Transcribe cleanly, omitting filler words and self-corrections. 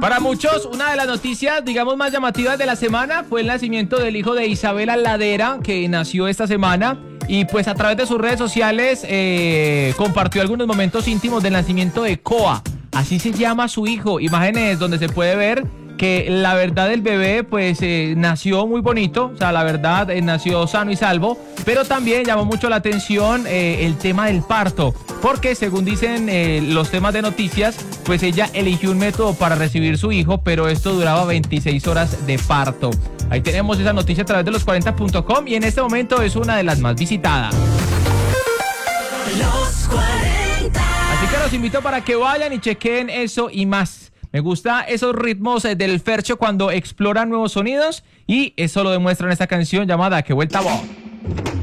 Para muchos, una de las noticias, digamos, más llamativas de la semana fue el nacimiento del hijo de Isabela Ladera, que nació esta semana. Y pues a través de sus redes sociales compartió algunos momentos íntimos del nacimiento de Coa. Así se llama su hijo. Imágenes donde se puede ver que la verdad el bebé pues nació muy bonito, o sea, la verdad nació sano y salvo, pero también llamó mucho la atención el tema del parto, porque según dicen los temas de noticias, pues ella eligió un método para recibir su hijo, pero esto duraba 26 horas de parto. Ahí tenemos esa noticia a través de los40.com y en este momento es una de las más visitadas. Los 40. Así que los invito para que vayan y chequen eso y más. Me gusta esos ritmos del Fercho cuando explora nuevos sonidos y eso lo demuestra en esta canción llamada Que Vuelta Voz.